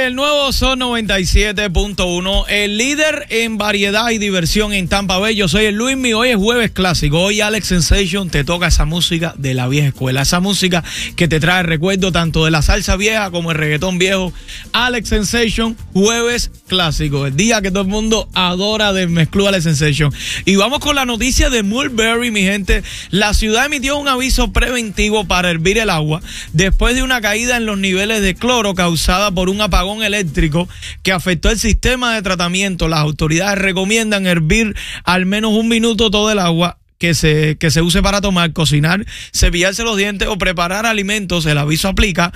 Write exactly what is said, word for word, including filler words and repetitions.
el nuevo Sol noventa y siete punto uno, el líder en variedad y diversión en Tampa Bay. Yo soy el Luismi. Hoy es jueves clásico. Hoy Alex Sensation te toca esa música de la vieja escuela, esa música que te trae recuerdo tanto de la salsa vieja como el reggaetón viejo. Alex Sensation, jueves clásico, el día que todo el mundo adora de mezclú Alex Sensation. Y vamos con la noticia de Mulberry, mi gente. La ciudad emitió un aviso preventivo para hervir el agua después de una caída en los niveles de cloro causada por un apagón eléctrico que afectó el sistema de tratamiento. Las autoridades recomiendan hervir al menos un minuto todo el agua que se, que se use para tomar, cocinar, cepillarse los dientes o preparar alimentos. El aviso aplica